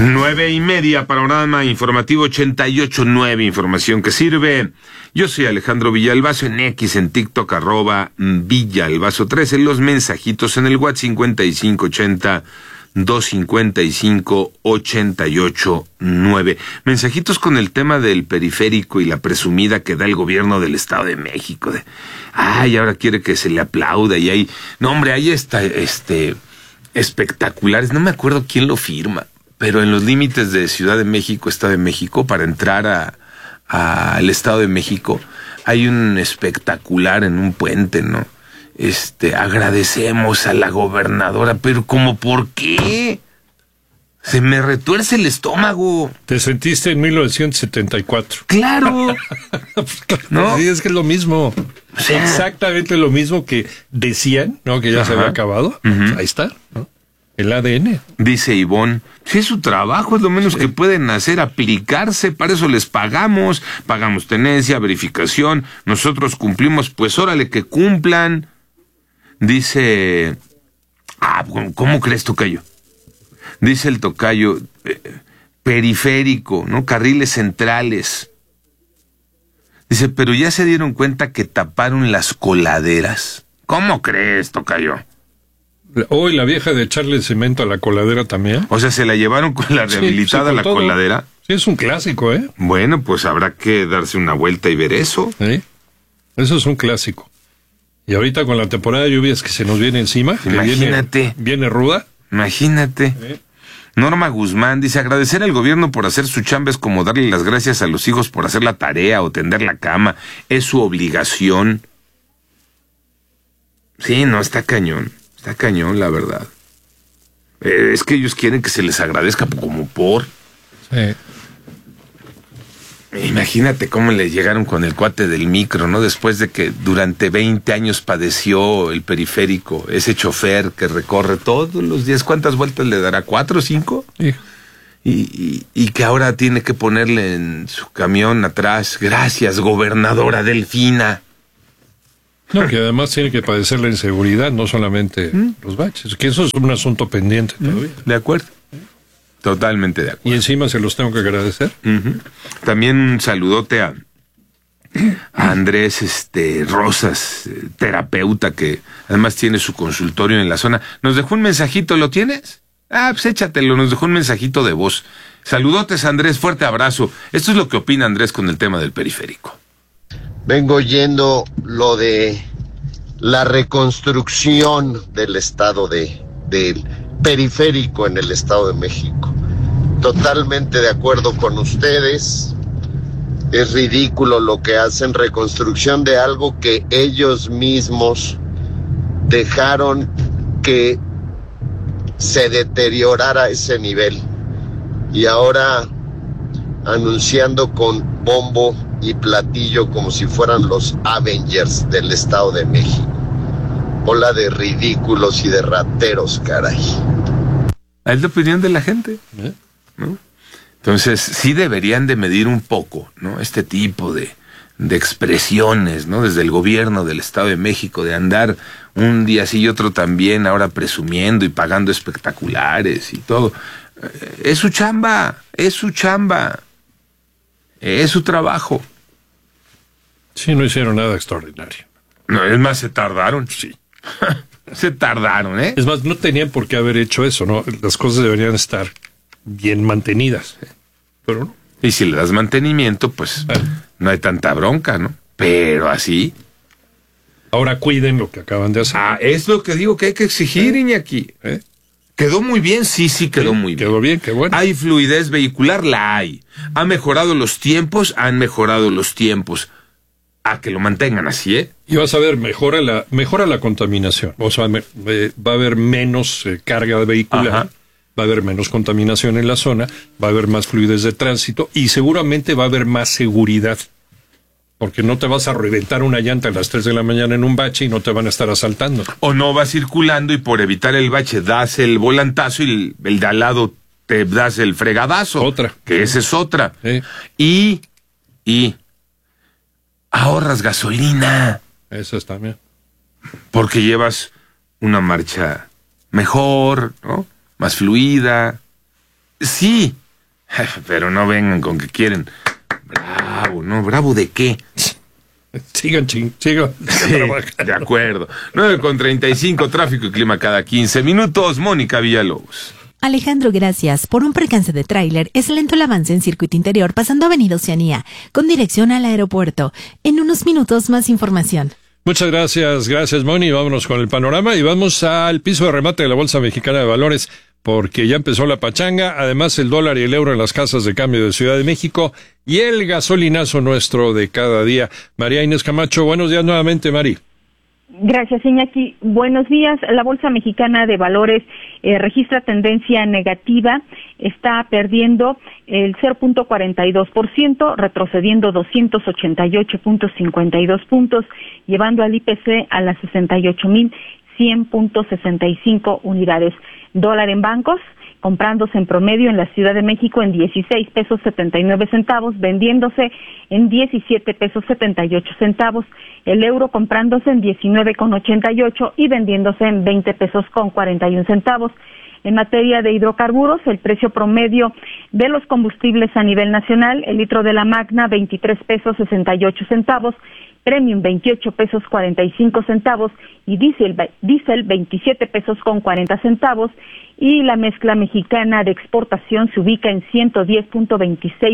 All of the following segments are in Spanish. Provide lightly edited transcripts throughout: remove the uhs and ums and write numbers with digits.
9:30, panorama informativo 88.9, información que sirve. Yo soy Alejandro Villalbazo, en X, en TikTok, @Villalbazo13, los mensajitos en el WhatsApp 5580-255-88.9. Mensajitos con el tema del periférico y la presumida que da el gobierno del Estado de México. Ahora quiere que se le aplauda y ahí... No, hombre, ahí está, espectaculares. No me acuerdo quién lo firma, pero en los límites de Ciudad de México, Estado de México, para entrar al Estado de México, hay un espectacular en un puente, ¿no? Agradecemos a la gobernadora, pero ¿cómo por qué? Se me retuerce el estómago. Te sentiste en 1974. ¡Claro! ¿No? Sí, es que es lo mismo. O sea, exactamente lo mismo que decían, ¿no? Que ya se había acabado. Uh-huh. Ahí está, ¿no? El ADN. Dice Ivonne, si es su trabajo, es lo menos que pueden hacer, aplicarse, para eso les pagamos tenencia, verificación, nosotros cumplimos, pues órale que cumplan. Dice, ¿cómo crees, tocayo? Dice el tocayo, periférico, ¿no? Carriles centrales. Dice, pero ya se dieron cuenta que taparon las coladeras. ¿Cómo crees, tocayo? Hoy la vieja de echarle cemento a la coladera también. O sea, se la llevaron con la rehabilitada con la todo. Coladera. Sí, es un clásico, ¿eh? Bueno, pues habrá que darse una vuelta y ver eso. Sí, eso es un clásico. Y ahorita con la temporada de lluvias que se nos viene encima, imagínate. Que viene ruda. Imagínate. Sí. Norma Guzmán dice, agradecer al gobierno por hacer su chamba es como darle las gracias a los hijos por hacer la tarea o tender la cama. Es su obligación. Sí, no, está cañón. Está cañón, la verdad. Es que ellos quieren que se les agradezca como por... Sí. Imagínate cómo le llegaron con el cuate del micro, ¿no? Después de que durante 20 años padeció el periférico, ese chofer que recorre todos los días. ¿Cuántas vueltas le dará? ¿4 o 5? Sí. Y que ahora tiene que ponerle en su camión atrás, gracias, gobernadora Delfina. No, que además tiene que padecer la inseguridad, no solamente los baches, que eso es un asunto pendiente todavía. De acuerdo. Totalmente de acuerdo. Y encima se los tengo que agradecer. Uh-huh. También un saludote a Andrés Rosas, terapeuta, que además tiene su consultorio en la zona. Nos dejó un mensajito, ¿lo tienes? Pues échatelo, nos dejó un mensajito de voz. Saludotes, Andrés, fuerte abrazo. Esto es lo que opina Andrés con el tema del periférico. Vengo oyendo lo de la reconstrucción del estado del periférico en el Estado de México. Totalmente de acuerdo con ustedes. Es ridículo lo que hacen, reconstrucción de algo que ellos mismos dejaron que se deteriorara a ese nivel. Y ahora anunciando con bombo y platillo como si fueran los Avengers del Estado de México. Bola de ridículos y de rateros, caray. Es la opinión de la gente, ¿no? Entonces, sí deberían de medir un poco, ¿no? Este tipo de expresiones, ¿no? Desde el gobierno del Estado de México, de andar un día sí y otro también, ahora presumiendo y pagando espectaculares y todo. Es su chamba, es su trabajo. Sí, no hicieron nada extraordinario. No, es más, se tardaron. Sí. Se tardaron, ¿eh? Es más, no tenían por qué haber hecho eso, ¿no? Las cosas deberían estar bien mantenidas. Pero no. Y si le das mantenimiento, pues no hay tanta bronca, ¿no? Pero así. Ahora cuiden lo que acaban de hacer. Es lo que digo que hay que exigir, Iñaki. ¿Quedó muy bien? Sí, quedó muy bien. Quedó bien, qué bueno. ¿Hay fluidez vehicular? La hay. ¿Han mejorado los tiempos? Han mejorado los tiempos. A que lo mantengan así, ¿eh? Y vas a ver, mejora la contaminación. O sea, va a haber menos carga vehicular. Ajá. Va a haber menos contaminación en la zona, va a haber más fluidez de tránsito y seguramente va a haber más seguridad. Porque no te vas a reventar una llanta a las 3 de la mañana en un bache y no te van a estar asaltando. O no vas circulando y por evitar el bache das el volantazo y el de al lado te das el fregadazo. Otra. Que esa es otra. Sí. Y ahorras gasolina. Eso está bien. Porque llevas una marcha mejor, ¿no? Más fluida. Sí, pero no vengan con que quieren. Bravo, ¿no? ¿Bravo de qué? Sigan. Sí, de acuerdo. 9:35, tráfico y clima cada 15 minutos. Mónica Villalobos. Alejandro, gracias. Por un percance de tráiler, es lento el avance en circuito interior pasando Avenida Oceanía, con dirección al aeropuerto. En unos minutos, más información. Muchas gracias, Moni. Vámonos con el panorama y vamos al piso de remate de la Bolsa Mexicana de Valores, porque ya empezó la pachanga. Además, el dólar y el euro en las casas de cambio de Ciudad de México y el gasolinazo nuestro de cada día. María Inés Camacho, buenos días nuevamente, Mari. Gracias, Iñaki. Buenos días. La Bolsa Mexicana de Valores registra tendencia negativa. Está perdiendo el 0.42%, retrocediendo 288.52 puntos, llevando al IPC a las 68.100.65 unidades. Dólar en bancos, comprándose en promedio en la Ciudad de México en 16 pesos 79 centavos, vendiéndose en 17 pesos 78 centavos. El euro comprándose en 19,88 y vendiéndose en 20 pesos con 41 centavos. En materia de hidrocarburos, el precio promedio de los combustibles a nivel nacional, el litro de la Magna 23 pesos 68 centavos, Premium 28 pesos 45 centavos y diésel 27 pesos con 40 centavos, y la mezcla mexicana de exportación se ubica en $110.26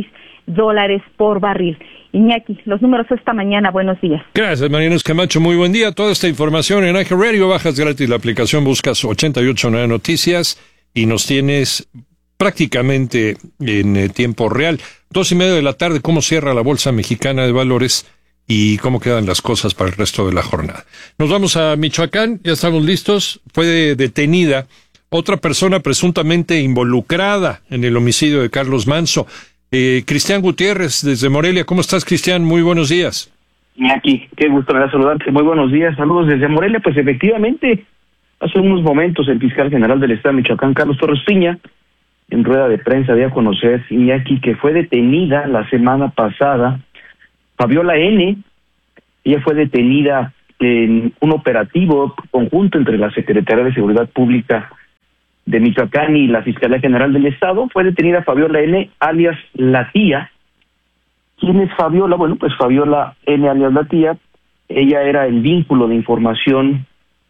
por barril. Iñaki, los números esta mañana. Buenos días. Gracias, María Inés Camacho. Muy buen día. Toda esta información en iHeart Radio. Bajas gratis la aplicación, buscas 889 Noticias y nos tienes prácticamente en tiempo real. 2:30 de la tarde, cómo cierra la Bolsa Mexicana de Valores y cómo quedan las cosas para el resto de la jornada. Nos vamos a Michoacán. Ya estamos listos. Fue detenida otra persona presuntamente involucrada en el homicidio de Carlos Manzo. Cristian Gutiérrez, desde Morelia. ¿Cómo estás, Cristian? Muy buenos días. Aquí, qué gusto me da saludarte. Muy buenos días, saludos desde Morelia. Pues efectivamente, hace unos momentos el fiscal general del estado de Michoacán, Carlos Torres Piña, en rueda de prensa dio a conocer, Iñaki, que fue detenida la semana pasada Fabiola N. Ella fue detenida en un operativo conjunto entre la Secretaría de Seguridad Pública de Michoacán y la Fiscalía General del Estado. Fue detenida Fabiola N., alias La Tía. ¿Quién es Fabiola? Bueno, pues Fabiola N., alias La Tía, ella era el vínculo de información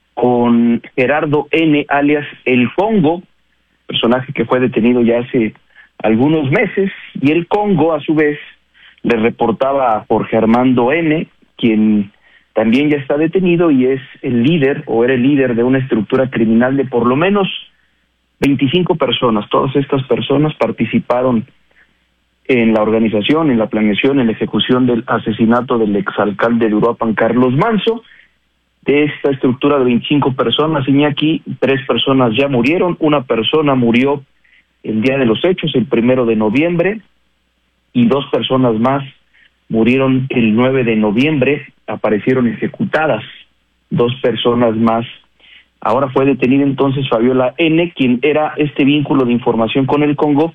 con Gerardo N., alias El Congo, personaje que fue detenido ya hace algunos meses, y el Congo, a su vez, le reportaba a Jorge Armando N., quien también ya está detenido y es el líder, o era el líder de una estructura criminal de por lo menos 25 personas. Todas estas personas participaron en la organización, en la planeación, en la ejecución del asesinato del exalcalde de Uruapan, Carlos Manzo. De esta estructura de 25 personas, Iñaki, 3 personas ya murieron, una persona murió el día de los hechos, el 1 de noviembre, y 2 personas más murieron el 9 de noviembre, aparecieron ejecutadas 2 personas más. Ahora fue detenida entonces Fabiola N., quien era este vínculo de información con el Congo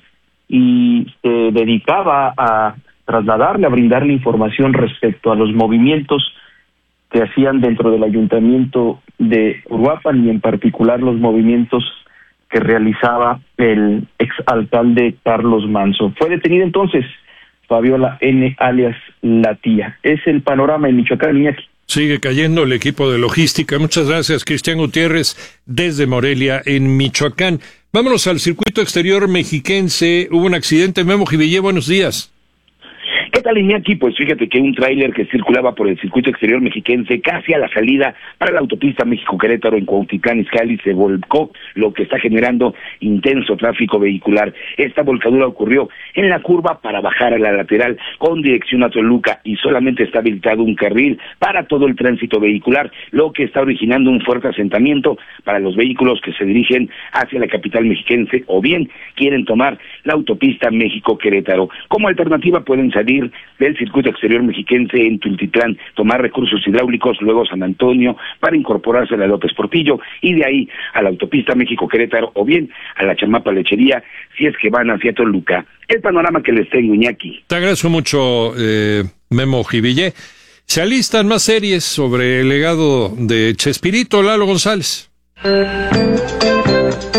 y se dedicaba a trasladarle, a brindarle información respecto a los movimientos que hacían dentro del ayuntamiento de Uruapan y en particular los movimientos que realizaba el exalcalde Carlos Manzo. Fue detenida entonces Fabiola N., alias La Tía. Es el panorama en Michoacán, Iñaki. Sigue cayendo el equipo de logística. Muchas gracias, Cristian Gutiérrez, desde Morelia, en Michoacán. Vámonos al circuito exterior mexiquense. Hubo un accidente. Memo Jivillé, buenos días. ¿Qué tal, Iñaki? Pues fíjate que un tráiler que circulaba por el circuito exterior mexiquense, casi a la salida para la autopista México-Querétaro en Cuautitlán Izcalli, se volcó, lo que está generando intenso tráfico vehicular. Esta volcadura ocurrió en la curva para bajar a la lateral con dirección a Toluca y solamente está habilitado un carril para todo el tránsito vehicular, lo que está originando un fuerte asentamiento para los vehículos que se dirigen hacia la capital mexiquense o bien quieren tomar la autopista México-Querétaro. Como alternativa pueden salir del circuito exterior mexiquense en Tultitlán, tomar recursos hidráulicos, luego San Antonio para incorporarse a la López Portillo y de ahí a la autopista México-Querétaro o bien a la Chamapa Lechería si es que van hacia Toluca. El panorama que les tengo, Iñaki. Te agradezco mucho, Memo Jivillé. Se alistan más series sobre el legado de Chespirito. Lalo González.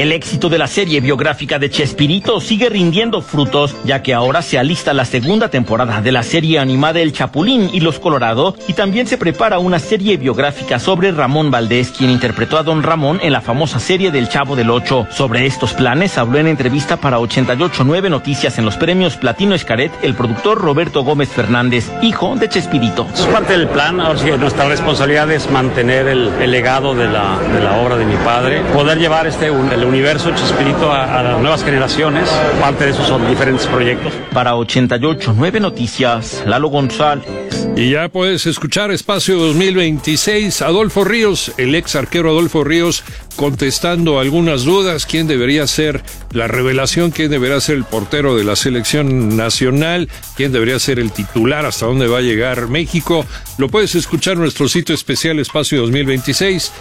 El éxito de la serie biográfica de Chespirito sigue rindiendo frutos, ya que ahora se alista la segunda temporada de la serie animada El Chapulín y los Colorado, y también se prepara una serie biográfica sobre Ramón Valdés, quien interpretó a Don Ramón en la famosa serie del Chavo del Ocho. Sobre estos planes habló en entrevista para 88.9 Noticias en los premios Platino Xcaret el productor Roberto Gómez Fernández, hijo de Chespirito. Es parte del plan, ahora sí que nuestra responsabilidad es mantener el legado de la obra de mi padre, poder llevar el universo Chespirito a las nuevas generaciones. Parte de esos son diferentes proyectos. Para 88.9 Noticias, Lalo González. Y ya puedes escuchar Espacio 2026, Adolfo Ríos, el ex arquero Adolfo Ríos, contestando algunas dudas, quién debería ser la revelación, quién debería ser el portero de la selección nacional, quién debería ser el titular, hasta dónde va a llegar México. Lo puedes escuchar en nuestro sitio especial Espacio 2026,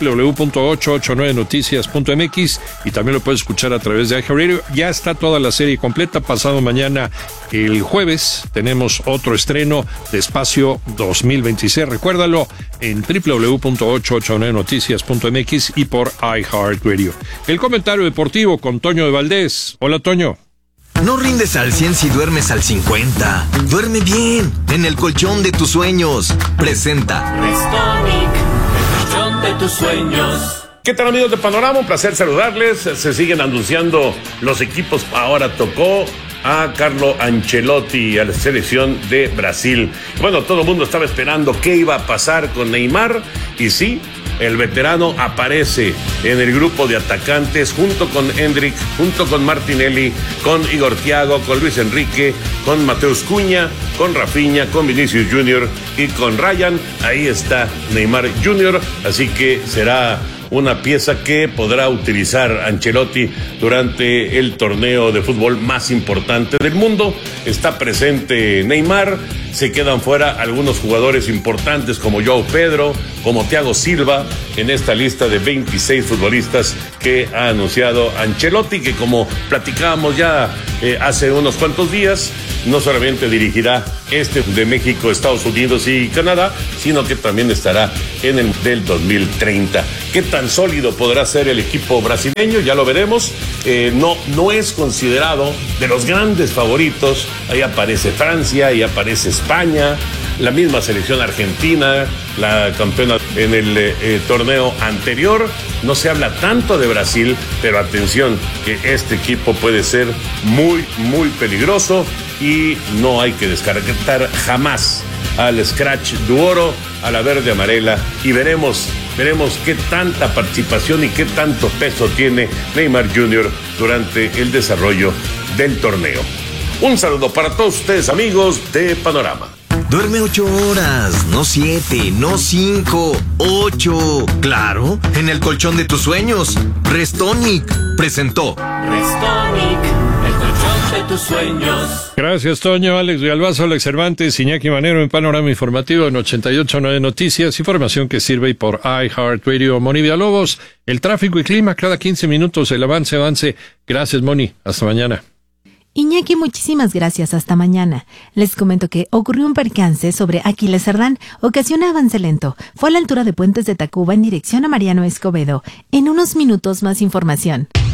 www.889noticias.mx, y también lo puedes escuchar a través de iHeartRadio. Ya está toda la serie completa. Pasado mañana, el jueves, tenemos otro estreno de Espacio 2026. Recuérdalo en www.889noticias.mx y por iHeartRadio. El comentario deportivo con Toño de Valdés. Hola, Toño. No rindes al 100 si duermes al 50. Duerme bien en el colchón de tus sueños. Presenta Restonic, el colchón de tus sueños. ¿Qué tal, amigos de Panorama? Un placer saludarles. Se siguen anunciando los equipos. Ahora tocó a Carlo Ancelotti, a la selección de Brasil. Bueno, todo el mundo estaba esperando qué iba a pasar con Neymar, y sí, el veterano aparece en el grupo de atacantes junto con Endrick, junto con Martinelli, con Igor Thiago, con Luis Enrique, con Mateus Cunha, con Rafinha, con Vinicius Junior y con Ryan. Ahí está Neymar Junior, así que será una pieza que podrá utilizar Ancelotti durante el torneo de fútbol más importante del mundo. Está presente Neymar, se quedan fuera algunos jugadores importantes como João Pedro, como Thiago Silva, en esta lista de 26 futbolistas que ha anunciado Ancelotti, que como platicábamos ya hace unos cuantos días, no solamente dirigirá de México, Estados Unidos y Canadá, sino que también estará en el del 2030. ¿Qué tan sólido podrá ser el equipo brasileño? Ya lo veremos. No es considerado de los grandes favoritos. Ahí aparece Francia, ahí aparece España, la misma selección argentina, la campeona en el torneo anterior. No se habla tanto de Brasil, pero atención, que este equipo puede ser muy, muy peligroso y no hay que descartar jamás al Scratch Duoro, a la verde amarela, y veremos qué tanta participación y qué tanto peso tiene Neymar Jr. durante el desarrollo del torneo. Un saludo para todos ustedes, amigos de Panorama. Duerme 8 horas, no 7, no 5, 8. Claro, en el colchón de tus sueños. Restonic presentó Restonic, el colchón de tus sueños. Gracias, Toño. Alex Villalbazo, Alex Cervantes, Iñaki Manero en Panorama Informativo en 88.9 Noticias. Información que sirve por iHeartRadio. Moni Villalobos, el tráfico y clima cada 15 minutos, el avance. Gracias, Moni. Hasta mañana. Iñaki, muchísimas gracias. Hasta mañana. Les comento que ocurrió un percance sobre Aquiles Cerdán. Ocasiona avance lento. Fue a la altura de Puentes de Tacuba en dirección a Mariano Escobedo. En unos minutos más información.